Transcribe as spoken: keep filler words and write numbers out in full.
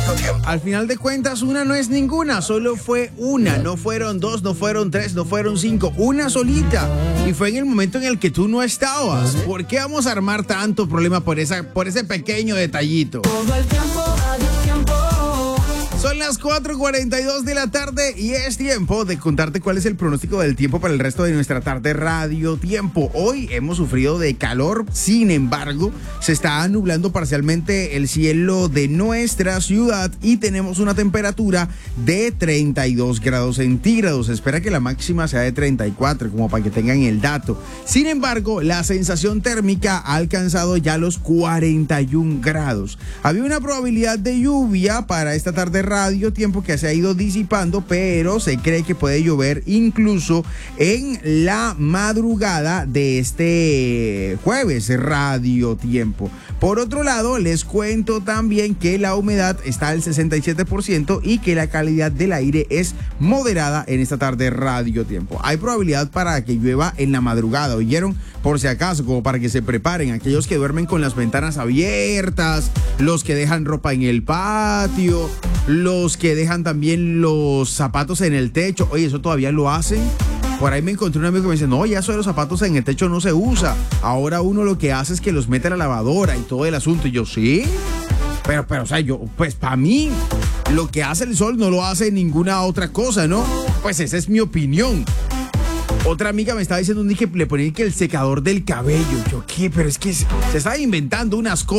Al final de cuentas, una no es ninguna, solo fue una. No fueron dos, no fueron tres, no fueron cinco, una solita. Y fue en el momento en el que tú no estabas. ¿Por qué vamos a armar tanto problema por, esa, por ese pequeño detallito? Todo el tiempo, radio tiempo. Son las cuatro cuarenta y dos de la tarde y es tiempo de contarte cuál es el pronóstico del tiempo para el resto de nuestra tarde Radio Tiempo. Hoy hemos sufrido de calor, sin embargo, se está nublando parcialmente el cielo de nuestra ciudad y tenemos una temperatura de treinta y dos grados centígrados. Se espera que la máxima sea de treinta y cuatro, como para que tengan el dato. Sin embargo, la sensación térmica ha alcanzado ya los cuarenta y un grados. Había una probabilidad de lluvia para esta tarde Radio Tiempo que se ha ido disipando, pero se cree que puede llover incluso en la madrugada de este jueves Radio Tiempo. Por otro lado, les cuento también que la humedad está al sesenta y siete por ciento y que la calidad del aire es moderada en esta tarde Radio Tiempo. Hay probabilidad para que llueva en la madrugada, ¿oyeron? Por si acaso, como para que se preparen aquellos que duermen con las ventanas abiertas, los que dejan ropa en el patio, los que dejan también los zapatos en el techo. Oye, ¿eso todavía lo hacen? Por ahí me encontré un amigo que me dice, no, ya eso de los zapatos en el techo no se usa. Ahora uno lo que hace es que los mete a la lavadora y todo el asunto. Y yo, ¿sí? Pero, pero, o sea, yo, pues para mí, lo que hace el sol no lo hace ninguna otra cosa, ¿no? Pues esa es mi opinión. Otra amiga me estaba diciendo un día que le ponía que el secador del cabello. Yo, ¿qué? Pero es que se, se estaba inventando unas cosas.